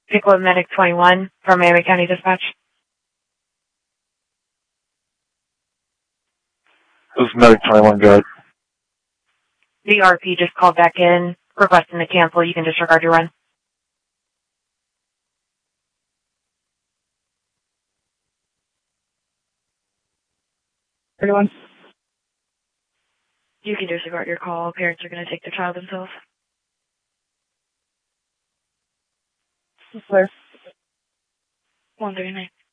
Pickle Medic 21 from Miami County Dispatch. This is Medic 21, go ahead. The RP just called back in, requesting to cancel. You can disregard your run. Anyone? You can disregard your call. Parents are going to take their child themselves. Clear. 139.